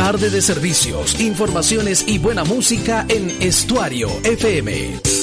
tarde de servicios, informaciones y buena música en Estuario FM.